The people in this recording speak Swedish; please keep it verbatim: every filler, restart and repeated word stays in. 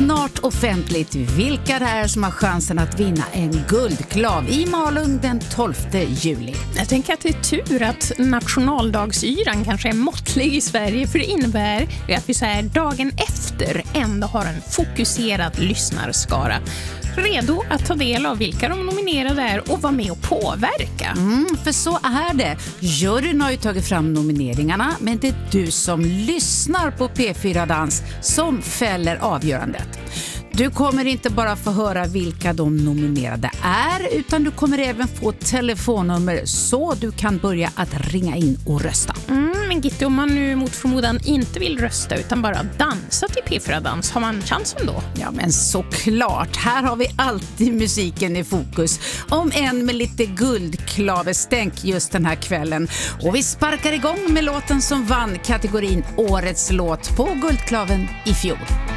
snart offentligt vilka det är som har chansen att vinna en guldklav i Malung den tolfte juli. Jag tänker att det är tur att nationaldagsyran kanske är måttlig i Sverige, för det innebär att vi så här dagen efter ändå har en fokuserad lyssnarskara redo att ta del av vilka de nominerade är och vara med och påverka. Mm, för så är det. Juryn har ju tagit fram nomineringarna, men det är du som lyssnar på P fyra Dans som fäller avgörandet. Du kommer inte bara få höra vilka de nominerade är, utan du kommer även få telefonnummer så du kan börja att ringa in och rösta. Mm, men Gitte, om man nu mot förmodan inte vill rösta utan bara dansa till P fyra Dans, har man chansen då? Ja, men såklart. Här har vi alltid musiken i fokus. Om en med lite guldklavestänk just den här kvällen. Och vi sparkar igång med låten som vann kategorin Årets låt på Guldklaven i fjol.